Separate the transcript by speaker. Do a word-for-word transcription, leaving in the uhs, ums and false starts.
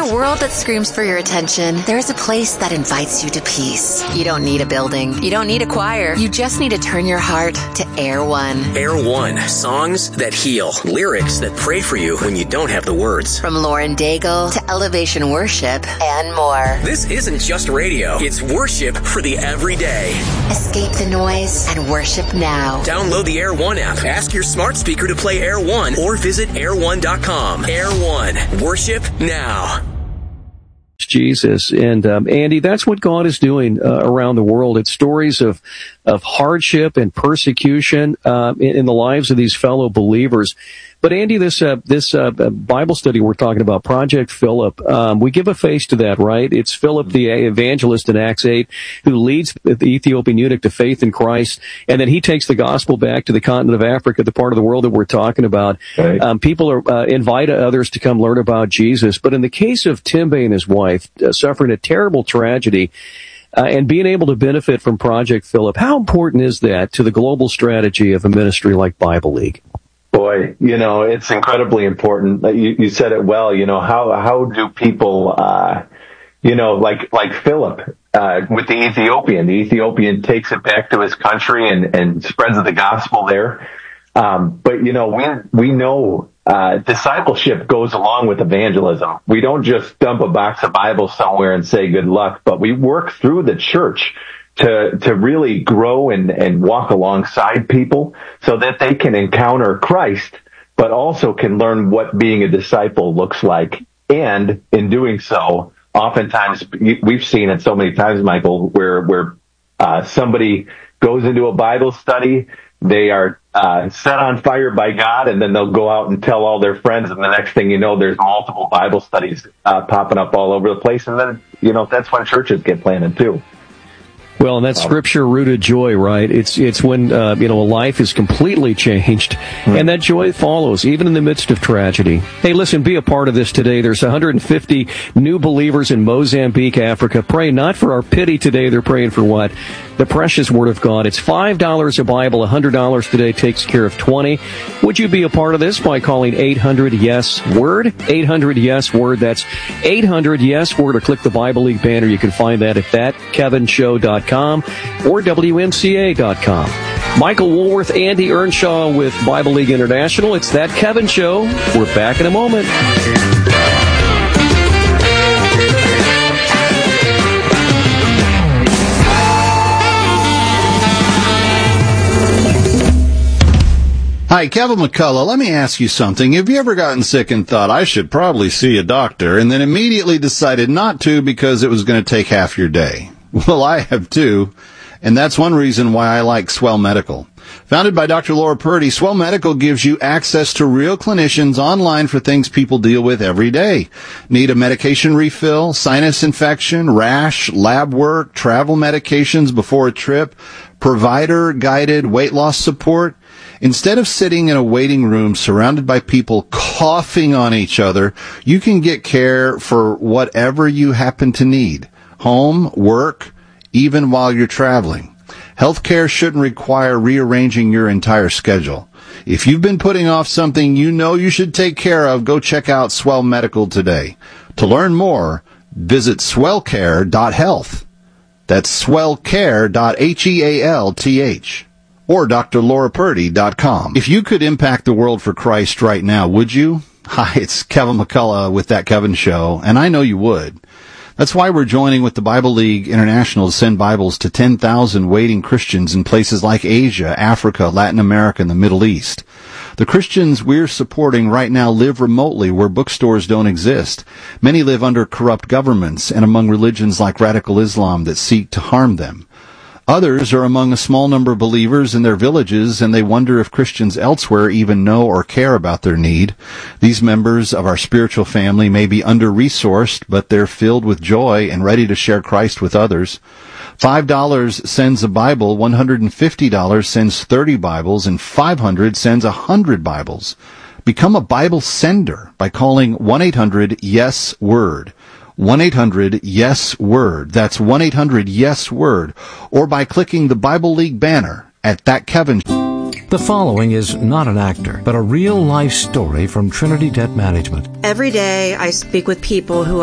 Speaker 1: a world that screams for your attention, there's a place that invites you to peace. You don't need a building. You don't need a choir. You just need to turn your heart to Air One.
Speaker 2: Air One. Songs that heal. Lyrics that pray for you when you don't have the words.
Speaker 1: From Lauren Daigle to Elevation Worship and more.
Speaker 2: This isn't just radio. It's worship for the everyday.
Speaker 1: Escape the noise and worship now.
Speaker 2: Download the Air One app. Ask your smart speaker to play Air One or visit air one dot com. Air One. Worship now.
Speaker 3: Jesus. And um, Andy, that's what God is doing uh, around the world. It's stories of of hardship and persecution uh, in, in the lives of these fellow believers. But Andy, this uh, this uh, Bible study we're talking about, Project Philip, um, we give a face to that, right? It's Philip the evangelist in Acts eight who leads the Ethiopian eunuch to faith in Christ, and then he takes the gospel back to the continent of Africa, the part of the world that we're talking about. Right. Um, people are uh, invite others to come learn about Jesus. But in the case of Timbe and his wife uh, suffering a terrible tragedy, Uh, and being able to benefit from Project Philip, how important is that to the global strategy of a ministry like Bible League?
Speaker 4: Boy, you know, it's incredibly important. You, you said it well. You know, how how do people, uh, you know, like like Philip uh, with the Ethiopian. The Ethiopian takes it back to his country and, and spreads the gospel there. Um, but, you know, we we know uh, discipleship goes along with evangelism. We don't just dump a box of Bibles somewhere and say good luck, but we work through the church to to really grow and, and walk alongside people so that they can encounter Christ, but also can learn what being a disciple looks like. And in doing so, oftentimes, we've seen it so many times, Michael, where, where uh, somebody goes into a Bible study, they are uh, set on fire by God, and then they'll go out and tell all their friends, and the next thing you know, there's multiple Bible studies uh, popping up all over the place, and then, you know, that's when churches get planted too.
Speaker 3: Well, and that's scripture-rooted joy, right? It's it's when, uh, you know, a life is completely changed, mm-hmm. and that joy follows, even in the midst of tragedy. Hey, listen, be a part of this today. There's one hundred fifty new believers in Mozambique, Africa. Pray not for our pity today. They're praying for what? The precious Word of God. It's five dollars a Bible. one hundred dollars today takes care of twenty. Would you be a part of this by calling eight hundred yes word? eight hundred yes word. That's eight hundred yes word, or click the Bible League banner. You can find that at that kevin show dot com or W M C A dot com. Michael Woolworth, Andy Earnshaw with Bible League International. It's That Kevin Show. We're back in a moment.
Speaker 5: Hi, Kevin McCullough. Let me ask you something. Have you ever gotten sick and thought, I should probably see a doctor, and then immediately decided not to because it was going to take half your day? Well, I have too, and that's one reason why I like Swell Medical. Founded by Doctor Laura Purdy, Swell Medical gives you access to real clinicians online for things people deal with every day. Need a medication refill, sinus infection, rash, lab work, travel medications before a trip, provider-guided weight loss support? Instead of sitting in a waiting room surrounded by people coughing on each other, you can get care for whatever you happen to need. Home, work, even while you're traveling. Healthcare shouldn't require rearranging your entire schedule. If you've been putting off something you know you should take care of, go check out Swell Medical today. To learn more, visit swell care dot health. That's swell care dot health. Or D R laura purdy dot com. If you could impact the world for Christ right now, would you? Hi, it's Kevin McCullough with That Kevin Show, and I know you would. That's why we're joining with the Bible League International to send Bibles to ten thousand waiting Christians in places like Asia, Africa, Latin America, and the Middle East. The Christians we're supporting right now live remotely where bookstores don't exist. Many live under corrupt governments and among religions like radical Islam that seek to harm them. Others are among a small number of believers in their villages, and they wonder if Christians elsewhere even know or care about their need. These members of our spiritual family may be under-resourced, but they're filled with joy and ready to share Christ with others. five dollars sends a Bible, one hundred fifty dollars sends thirty Bibles, and five hundred dollars sends one hundred Bibles. Become a Bible sender by calling one eight hundred yes word. one eight hundred yes word. That's one eight hundred yes word. Or by clicking the Bible League banner at That Kevin.
Speaker 6: The following is not an actor, but a real-life story from Trinity Debt Management.
Speaker 7: Every day I speak with people who